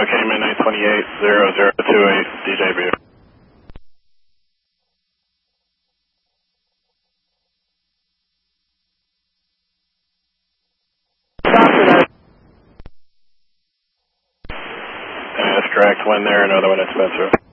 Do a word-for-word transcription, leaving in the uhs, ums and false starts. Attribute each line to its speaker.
Speaker 1: uh, Cayman nine twenty-eight zero zero two eight, D J B. That's correct. One there, another one at Spencer.